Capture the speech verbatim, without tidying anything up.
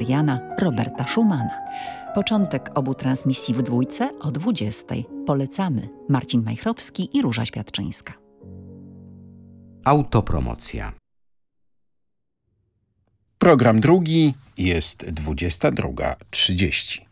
fortepiana Roberta Schumana. Początek obu transmisji w dwójce o dwudziestej. Polecamy. Marcin Majchrowski i Róża Świadczyńska. Autopromocja. Program drugi jest dwudziesta druga trzydzieści.